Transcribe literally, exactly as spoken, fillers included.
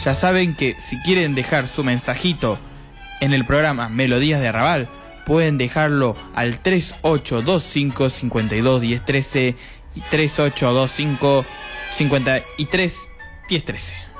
Ya saben que si quieren dejar su mensajito en el programa Melodías de Arrabal, pueden dejarlo al tres ocho dos cinco, cinco dos uno cero uno tres y tres ocho dos cinco, cinco tres uno cero uno tres.